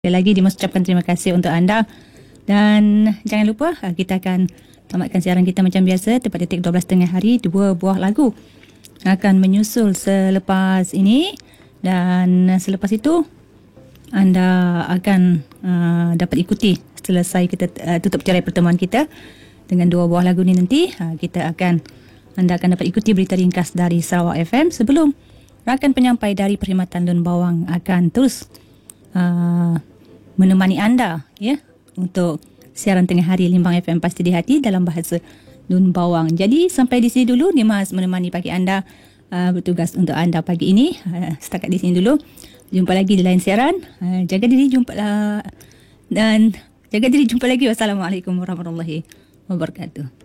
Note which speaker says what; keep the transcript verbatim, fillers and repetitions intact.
Speaker 1: Sekali lagi dimengucapkan terima kasih untuk anda. Dan jangan lupa kita akan tamatkan siaran kita macam biasa tepat detik dua belas tiga puluh hari. Dua buah lagu akan menyusul selepas ini. Dan selepas itu anda akan uh, dapat ikuti selesai kita uh, tutup cerai pertemuan kita dengan dua buah lagu ni nanti. Uh, kita akan anda akan dapat ikuti berita ringkas dari Sarawak F M sebelum rakan penyampai dari Perkhidmatan Lun Bawang akan terus uh, menemani anda ya untuk siaran tengah hari Limbang F M Pasti di Hati dalam bahasa Lun Bawang. Jadi sampai di sini dulu, Nimas menemani pagi anda, uh, bertugas untuk anda pagi ini. Uh, setakat di sini dulu. Jumpa lagi di lain siaran. Uh, jaga diri, jumpa uh, dan jaga diri, jumpa lagi. Wassalamualaikum warahmatullahi wabarakatuh.